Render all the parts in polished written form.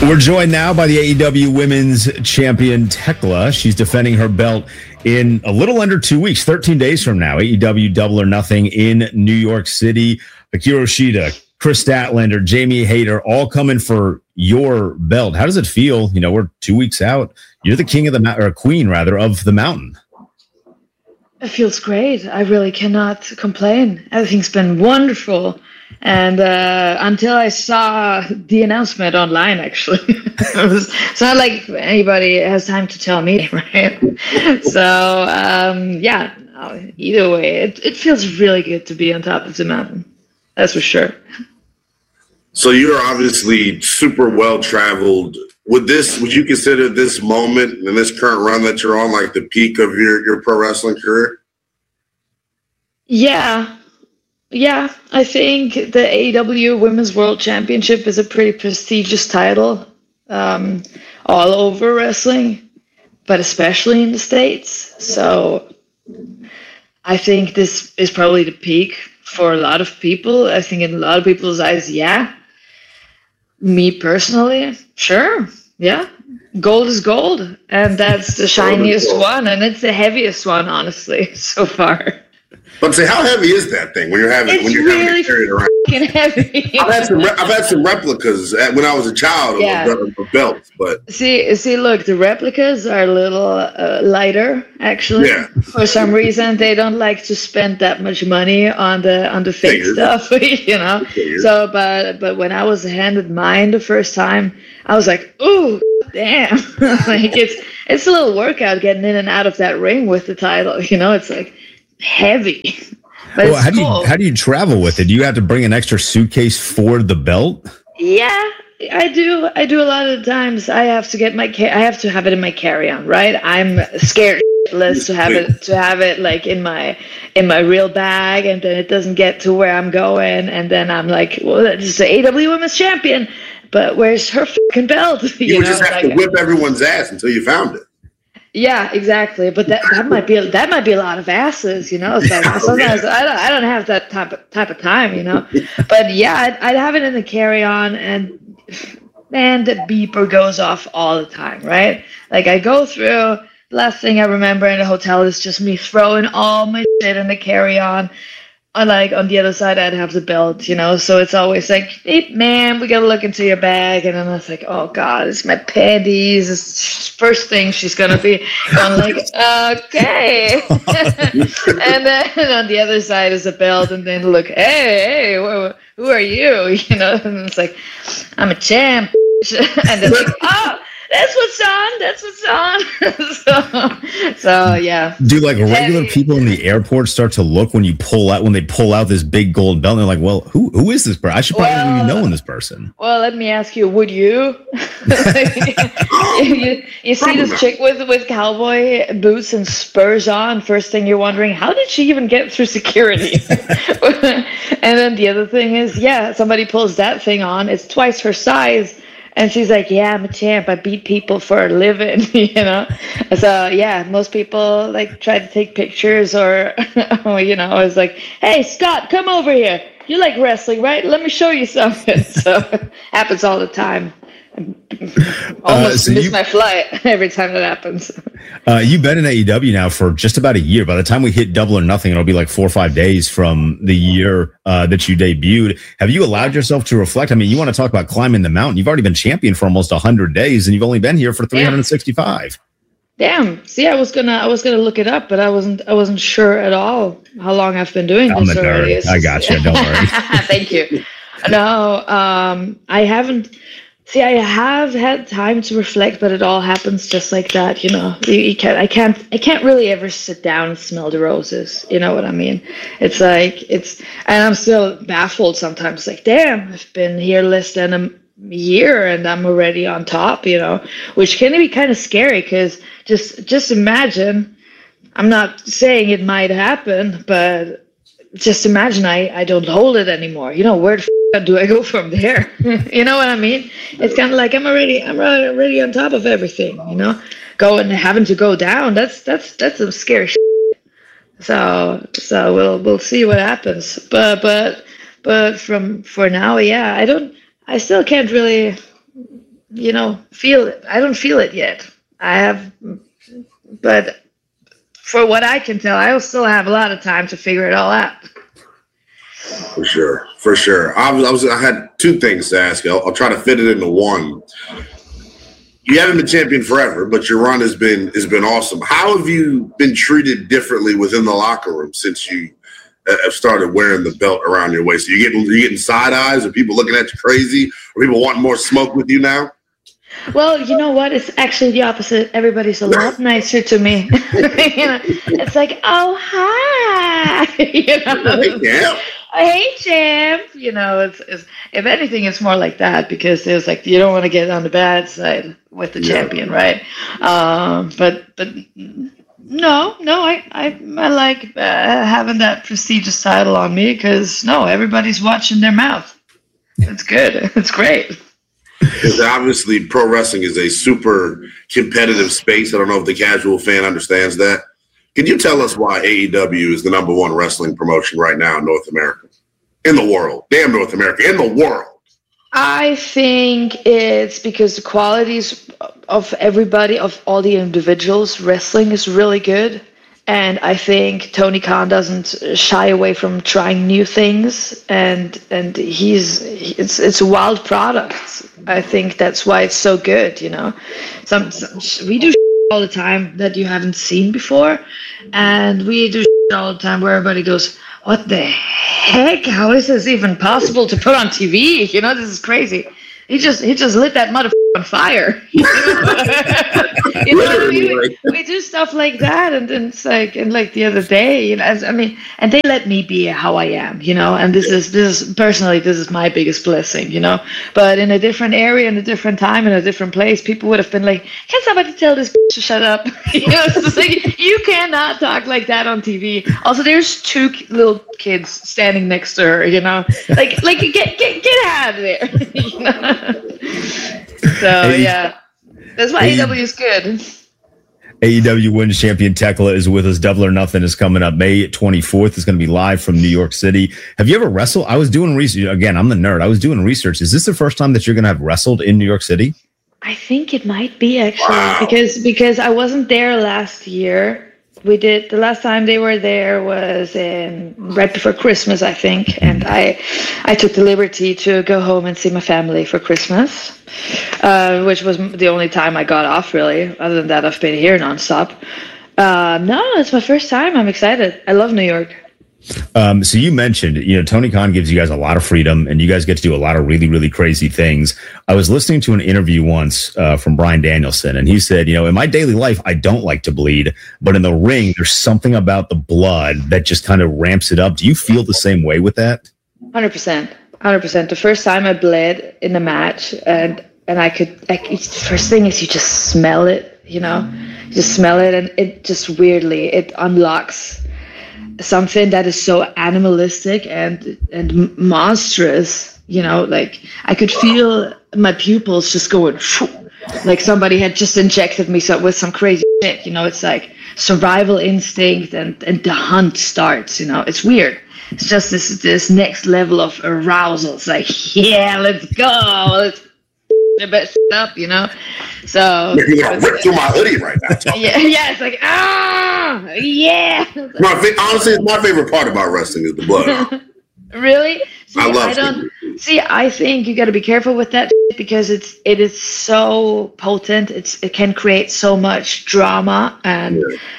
We're joined now by the AEW Women's Champion, Tekla. She's defending her belt in a little under 2 weeks, 13 days from now. AEW Double or Nothing in New York City. Hikaru Shida, Chris Statlander, Jamie Hayter, all coming for your belt. How does it feel? You know, we're 2 weeks out. You're the king of the mountain, or queen rather, of the mountain. It feels great. I really cannot complain. Everything's been wonderful. And until I saw the announcement online, actually, it's not like anybody has time to tell me, right? So, yeah, either way, it feels really good to be on top of the mountain. That's for sure. So you're obviously super well-traveled. Would you consider this moment and this current run that you're on like the peak of your pro wrestling career? Yeah, I think the AEW Women's World Championship is a pretty prestigious title all over wrestling, but especially in the States. So I think this is probably the peak for a lot of people. I think in a lot of people's eyes, yeah. Me personally, sure, yeah. Gold is gold, and that's the shiniest one, and it's the heaviest one, honestly, so far. But say, how heavy is that thing when you're having really to carry it around? Heavy. I've had some replicas when I was a child of belts, but see, look, the replicas are a little lighter. Actually, for some reason they don't like to spend that much money on the fake stuff, you know. So, but when I was handed mine the first time, I was like, ooh, damn! Like it's a little workout getting in and out of that ring with the title, you know. It's like heavy. But well, how do you travel with it? Do you have to bring an extra suitcase for the belt? Yeah, I do. I do a lot of the times. I have to get I have to have it in my carry-on, right? I'm scared shitless to have it like in my real bag, and then it doesn't get to where I'm going, and then I'm like, well, this is the AEW Women's Champion, but where's her fucking belt? You would just have to whip everyone's ass until you found it. Yeah, exactly. But that might be a lot of asses, you know. So sometimes I don't have that type of time, you know. But yeah, I'd have it in the carry-on, and man, the beeper goes off all the time, right? Like I go through. The last thing I remember in the hotel is just me throwing all my shit in the carry-on. On the other side, I'd have the belt, you know. So it's always like, hey, man, we gotta look into your bag, and then I was like, oh god, it's my panties. It's first thing she's gonna be. I'm like, okay. And then on the other side is a belt, and then look, hey, who are you? You know, and it's like, I'm a champ. And they're like, oh. That's what's on. so yeah. Do like regular people in the airport start to look when they pull out this big gold belt? And they're like, well, who is this person? I should probably be knowing this person. Well, let me ask you, would you? you see this chick with cowboy boots and spurs on. First thing you're wondering, how did she even get through security? And then the other thing is, somebody pulls that thing on. It's twice her size. And she's like, yeah, I'm a champ. I beat people for a living, you know? So, yeah, most people, like, try to take pictures or, you know, I was like, hey, Scott, come over here. You like wrestling, right? Let me show you something. So, happens all the time. Almost miss my flight every time that happens. You've been in AEW now for just about a year. By the time we hit Double or Nothing, it'll be like 4 or 5 days from the year that you debuted. Have you allowed yourself to reflect? I mean, you want to talk about climbing the mountain. You've already been champion for almost 100 days, and you've only been here for 365. Damn. See, I was gonna look it up, but I wasn't sure at all how long I've been doing this already. I got you. Don't worry. Thank you. No, I haven't. See, I have had time to reflect, but it all happens just like that, you know. I can't really ever sit down and smell the roses. You know what I mean? It's like and I'm still baffled sometimes. Like, damn, I've been here less than a year and I'm already on top, you know, which can be kind of scary because just imagine. I'm not saying it might happen, but just imagine I don't hold it anymore. You know, where the do I go from there? You know what I mean? It's kind of like I'm already on top of everything, you know. Having to go down, that's some scary shit. So we'll see what happens. But for now, yeah, I still can't really feel it. I don't feel it yet. But for what I can tell, I will still have a lot of time to figure it all out. For sure. I had two things to ask you. I'll try to fit it into one. You haven't been champion forever, but your run has been awesome. How have you been treated differently within the locker room since you have started wearing the belt around your waist? Are you getting side eyes? Are people looking at you crazy? Are people wanting more smoke with you now? Well, you know what? It's actually the opposite. Everybody's a lot nicer to me. It's like, oh, hi. Hey, champ. It's if anything, it's more like that because there's like you don't want to get on the bad side with the champion, right? But no, I like having that prestigious title on me because everybody's watching their mouth. It's good. It's great. Because obviously pro wrestling is a super competitive space. I don't know if the casual fan understands that. Can you tell us why AEW is the number one wrestling promotion right now in North America? In the world. Damn North America. In the world. I think it's because the qualities of everybody, of all the individuals, wrestling is really good. And I think Tony Khan doesn't shy away from trying new things, and it's a wild product. I think that's why it's so good. We do all the time that you haven't seen before, and we do all the time where everybody goes, "What the heck? How is this even possible to put on TV? This is crazy." He just lit that motherfucker on fire. You know what I mean? We do stuff like that, and it's like, and like the other day, and they let me be how I am, and this is personally, this is my biggest blessing, but in a different area, in a different time, in a different place, people would have been like, can somebody tell this bitch to shut up? It's like, you cannot talk like that on TV. Also, there's two little kids standing next to her, like get out of there. So yeah, that's why AEW is good. AEW Women's Champion Tekla is with us. Double or Nothing is coming up May 24th. It's going to be live from New York City. Have you ever wrestled? I was doing research. Again, I'm the nerd. I was doing research. Is this the first time that you're going to have wrestled in New York City? I think it might be actually because I wasn't there last year. The last time they were there was right before Christmas, I think, and I took the liberty to go home and see my family for Christmas, which was the only time I got off, really. Other than that, I've been here nonstop. No, it's my first time. I'm excited. I love New York. So you mentioned, Tony Khan gives you guys a lot of freedom and you guys get to do a lot of really, really crazy things. I was listening to an interview once from Bryan Danielson, and he said, in my daily life, I don't like to bleed, but in the ring, there's something about the blood that just kind of ramps it up. Do you feel the same way with that? 100%. The first time I bled in a match and first thing is you just smell it, you just smell it, and it just weirdly, it unlocks something that is so animalistic and monstrous, like I could feel my pupils just going like somebody had just injected me with some crazy shit. It's like survival instinct and the hunt starts. It's weird. It's just this next level of arousal. It's like, yeah, let's go, let's up, So you're gonna rip through my hoodie right now. Yeah, it's like yeah. Honestly, it's my favorite part about wrestling is the blood. Really? See, I think you got to be careful with that because it is so potent. It can create so much drama and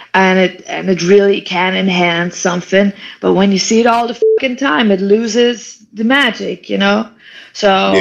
it really can enhance something. But when you see it all the fucking time, it loses the magic, So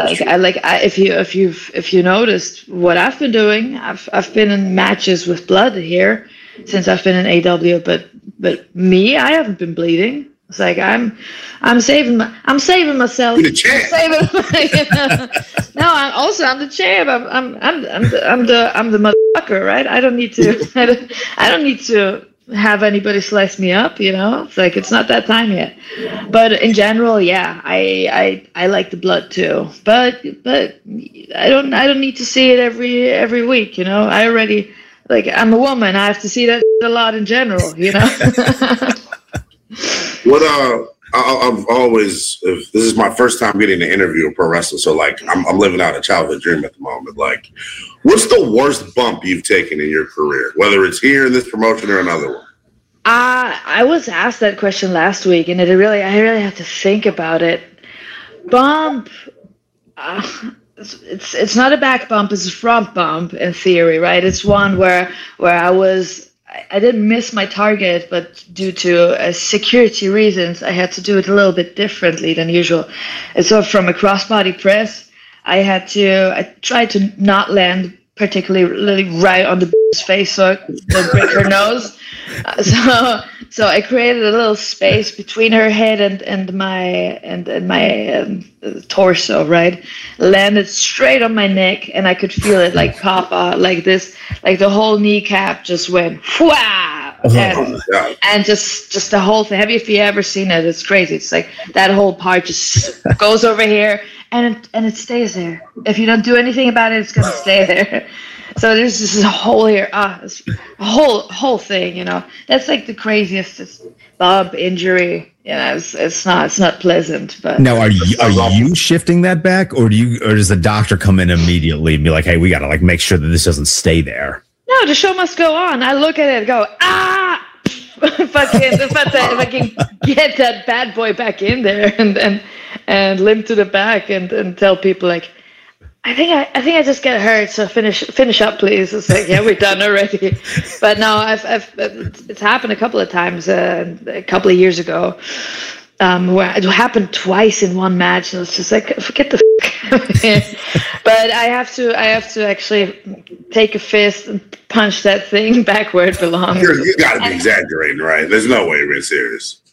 if you noticed what I've been doing, I've been in matches with blood here since I've been in AW, but me, I haven't been bleeding. It's like I'm saving myself. You're the champ. No, I'm the champ. I'm the motherfucker, right? I don't need to have anybody slice me up, It's like it's not that time yet. But in general, yeah, I like the blood too. But I don't need to see it every week, I already I'm a woman. I have to see that a lot in general, I've always, if this is my first time getting to interview a pro wrestler, so like I'm living out a childhood dream at the moment. Like, what's the worst bump you've taken in your career, whether it's here in this promotion or another one? I was asked that question last week, and I really had to think about it. Bump. It's not a back bump, it's a front bump in theory, right? It's one where I didn't miss my target, but due to security reasons, I had to do it a little bit differently than usual. And so from a crossbody press, I tried to not land particularly right on the face so I don't break her nose. So I created a little space between her head and my torso, right? Landed straight on my neck, and I could feel it like pop out like this, like the whole kneecap just went wow, and just the whole thing. Have you ever seen it? It's crazy. It's like that whole part just goes over here, and it stays there. If you don't do anything about it, it's gonna stay there. So there's just a hole here, a whole thing, you know. That's like the craziest bump injury. You know, it's not pleasant. But now, are you shifting that back, or does the doctor come in immediately and be like, "Hey, we got to like make sure that this doesn't stay there"? No, the show must go on. I look at it and go, if I can get that bad boy back in there and limp to the back and tell people like, I think I just get hurt, so finish up, please. It's like, yeah, we're done already. But no, it's happened a couple of times. A couple of years ago, where it happened twice in one match, and it's just like, forget the. But I have to actually take a fist and punch that thing back where it belongs. You got to be exaggerating, right? There's no way you're being serious.